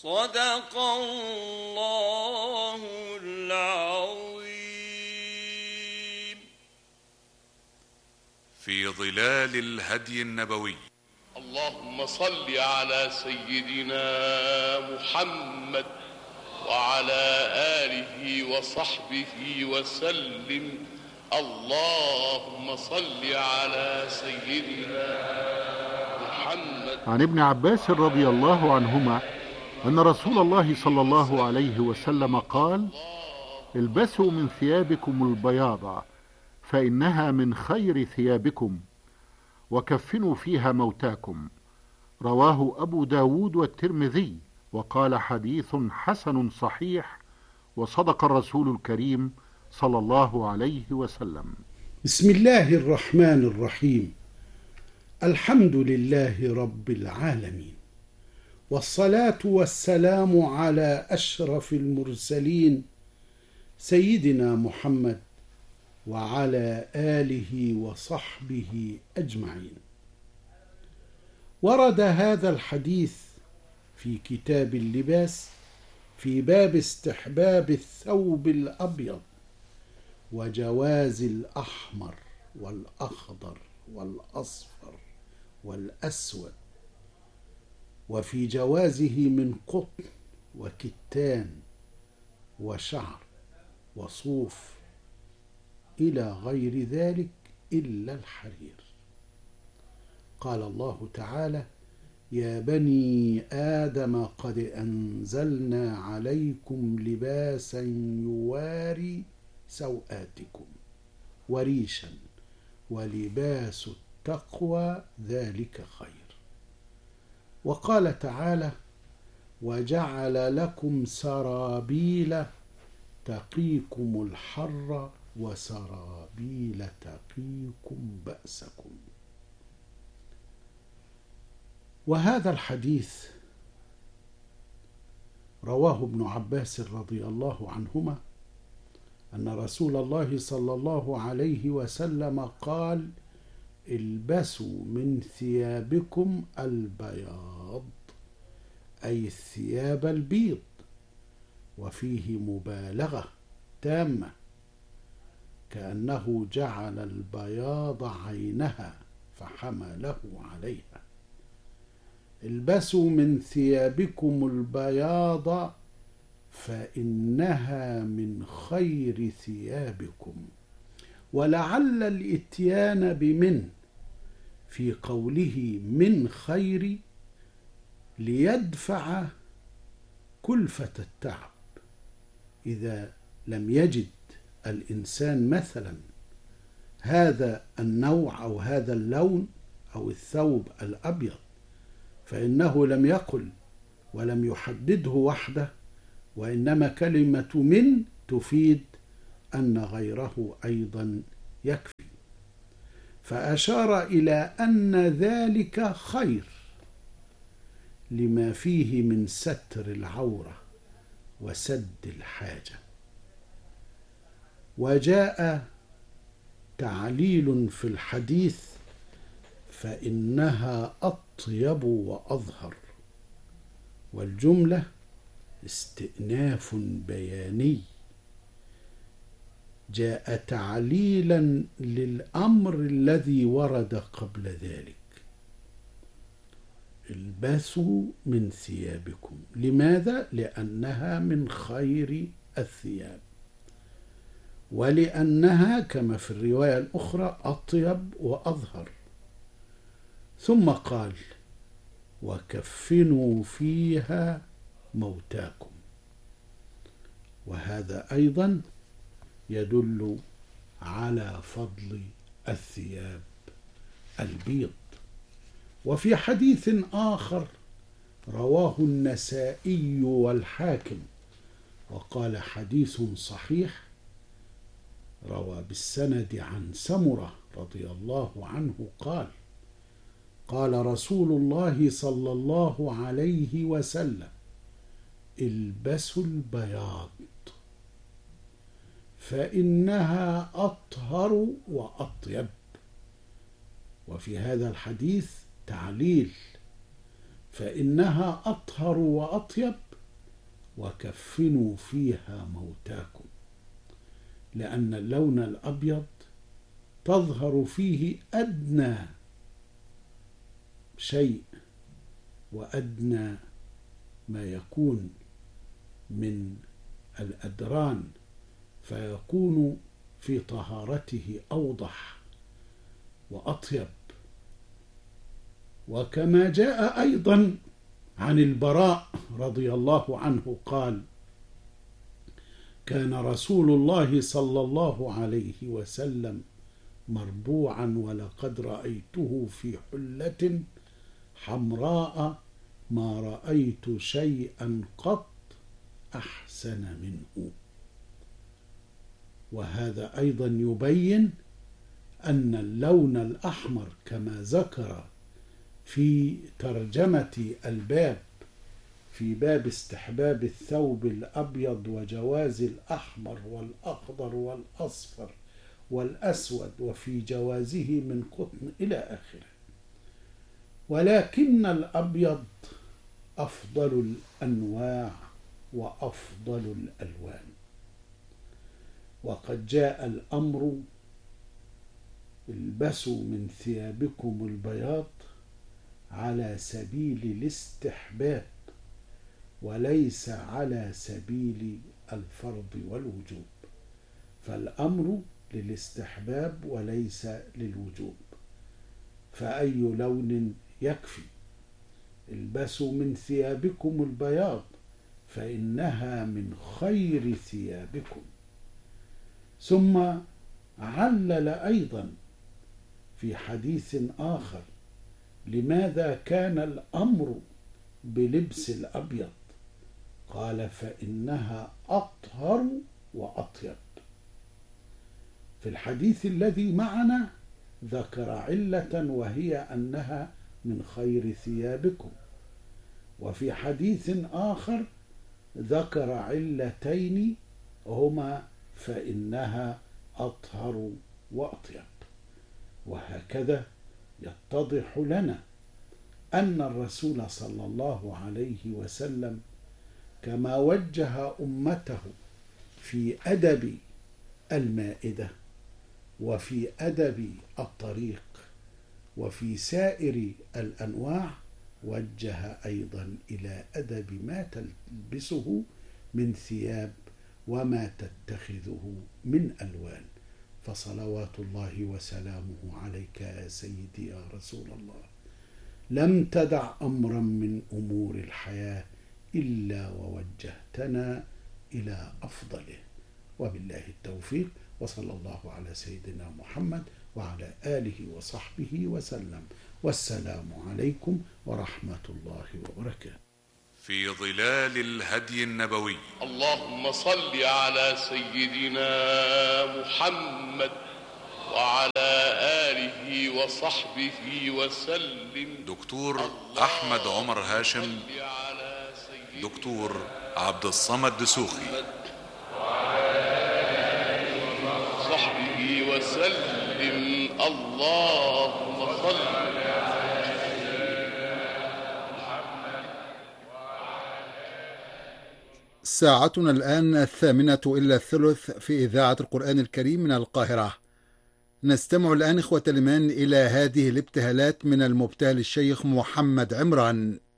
صدق الله العظيم. في ظلال الهدي النبوي. اللهم صل على سيدنا محمد وعلى آله وصحبه وسلم. اللهم صل على سيدنا محمد. عن ابن عباس رضي الله عنهما أن رسول الله صلى الله عليه وسلم قال: البسوا من ثيابكم البياض فإنها من خير ثيابكم، وكفنوا فيها موتاكم. رواه أبو داود والترمذي، وقال حديث حسن صحيح، وصدق الرسول الكريم صلى الله عليه وسلم. بسم الله الرحمن الرحيم. الحمد لله رب العالمين، والصلاة والسلام على أشرف المرسلين سيدنا محمد وعلى آله وصحبه أجمعين. ورد هذا الحديث في كتاب اللباس في باب استحباب الثوب الأبيض وجواز الأحمر والأخضر والأصفر والأسود، وفي جوازه من قطن وكتان وشعر وصوف إلى غير ذلك إلا الحرير. قال الله تعالى: يا بني آدم قد أنزلنا عليكم لباسا يواري سوآتكم وريشا ولباس التقوى ذلك خير. وقال تعالى: وجعل لكم سرابيل تقيكم الحر وسرابيل تقيكم بأسكم. وهذا الحديث رواه ابن عباس رضي الله عنهما أن رسول الله صلى الله عليه وسلم قال: البسوا من ثيابكم البياض، أي الثياب البيض، وفيه مبالغة تامة، كأنه جعل البياض عينها فحمله عليها. البسوا من ثيابكم البياض فإنها من خير ثيابكم. ولعل الإتيان بمن في قوله من خير ليدفع كلفة التعب. إذا لم يجد الإنسان مثلا هذا النوع أو هذا اللون أو الثوب الأبيض، فإنه لم يقل ولم يحدده وحده، وإنما كلمة من تفيد أن غيره أيضا يكفي، فأشار إلى أن ذلك خير لما فيه من ستر العورة وسد الحاجة. وجاء تعليل في الحديث: فإنها أطيب وأظهر. والجملة استئناف بياني جاء تعليلا للأمر الذي ورد قبل ذلك. البسوا من ثيابكم. لماذا؟ لأنها من خير الثياب، ولأنها كما في الرواية الأخرى أطيب وأظهر. ثم قال: وكفنوا فيها موتاكم. وهذا أيضا يدل على فضل الثياب البيض. وفي حديث آخر رواه النسائي والحاكم وقال حديث صحيح، روى بالسند عن سمرة رضي الله عنه قال: قال رسول الله صلى الله عليه وسلم: البسوا البياض فإنها أطهر وأطيب. وفي هذا الحديث تعليل: فإنها أطهر وأطيب وكفنوا فيها موتاكم، لأن اللون الأبيض تظهر فيه أدنى شيء وأدنى ما يكون من الأدران، فيكون في طهارته أوضح وأطيب. وكما جاء أيضا عن البراء رضي الله عنه قال: كان رسول الله صلى الله عليه وسلم مربوعا، ولقد رأيته في حلة حمراء ما رأيت شيئا قط أحسن منه. وهذا أيضا يبين أن اللون الأحمر كما ذكر في ترجمة الباب في باب استحباب الثوب الأبيض وجواز الأحمر والأخضر والأصفر والأسود وفي جوازه من قطن إلى آخره. ولكن الأبيض أفضل الأنواع وأفضل الألوان. وقد جاء الأمر: البسوا من ثيابكم البياض على سبيل الاستحباب وليس على سبيل الفرض والوجوب، فالأمر للاستحباب وليس للوجوب، فأي لون يكفي؟ البسوا من ثيابكم البياض فإنها من خير ثيابكم. ثم علل أيضا في حديث آخر لماذا كان الأمر بلبس الأبيض، قال: فإنها أطهر وأطيب. في الحديث الذي معنا ذكر علة وهي أنها من خير ثيابكم، وفي حديث آخر ذكر علتين هما فإنها أطهر وأطيب. وهكذا يتضح لنا أن الرسول صلى الله عليه وسلم كما وجه أمته في أدب المائدة وفي أدب الطريق وفي سائر الأنواع، وجه أيضا إلى أدب ما تلبسه من ثياب وما تتخذه من ألوان. فصلوات الله وسلامه عليك يا سيدي يا رسول الله، لم تدع أمرا من أمور الحياة إلا ووجهتنا إلى أفضله، وبالله التوفيق. وصلى الله على سيدنا محمد وعلى آله وصحبه وسلم، والسلام عليكم ورحمة الله وبركاته. في ظلال الهدي النبوي. اللهم صل على سيدنا محمد وعلى آله وصحبه وسلم. دكتور أحمد عمر هاشم، دكتور عبد الصمد دسوخي، صحبه وسلم. اللهم صل. ساعتنا الآن 8:08 في إذاعة القرآن الكريم من القاهرة. نستمع الآن إخوة الإيمان إلى هذه الابتهالات من المبتهل الشيخ محمد عمران.